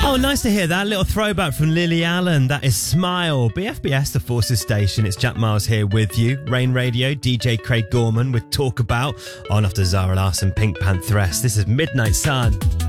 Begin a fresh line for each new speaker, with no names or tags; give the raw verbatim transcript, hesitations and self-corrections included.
Oh, nice to hear that. Little throwback from Lily Allen. That is Smile. B F B S, the Forces Station. It's Jack Miles here with you. Rain Radio, D J Craig Gorman with Talk About. On after Zara Larsson, Pink Pantheress. This is Midnight Sun.